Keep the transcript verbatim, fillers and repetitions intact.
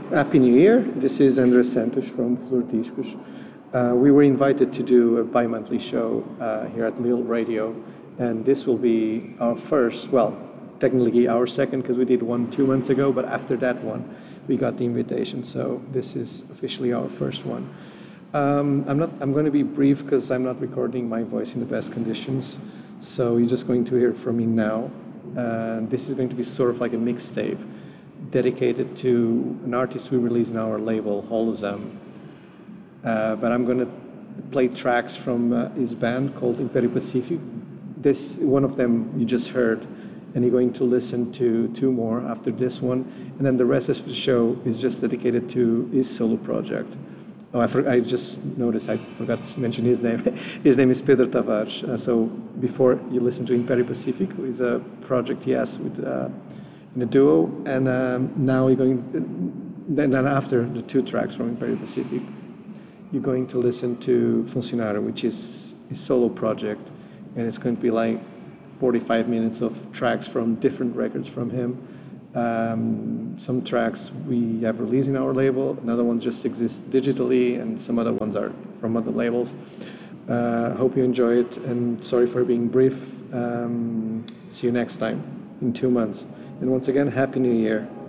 Happy New Year. This is Andrés Santos from Flor Discos. Uh, we were invited to do a bi-monthly show uh, here at Lille Radio, and this will be our first, well, technically our second, because we did one two months ago, but after that one, we got the invitation, so this is officially our first one. Um, I'm not. I'm going to be brief because I'm not recording my voice in the best conditions, so you're just going to hear from me now. Uh, this is going to be sort of like a mixtape dedicated to an artist we released in our label, Holozam. Uh, but I'm going to play tracks from uh, his band called Império Pacífico. This one of them you just heard, and you're going to listen to two more after this one, and then the rest of the show is just dedicated to his solo project. Oh, I, for, I just noticed I forgot to mention his name. His name is Pedro Tavares. Uh, so before you listen to Império Pacífico, is a project he has with uh, in a duo, and um, now you're going. Then, then after the two tracks from Império Pacífico, you're going to listen to Funcionário, which is his solo project, and it's going to be like forty-five minutes of tracks from different records from him. Um, some tracks we have released in our label, another ones just exist digitally, and some other ones are from other labels. Uh, hope you enjoy it, and sorry for being brief. Um, see you next time in two months. And once again, Happy New Year.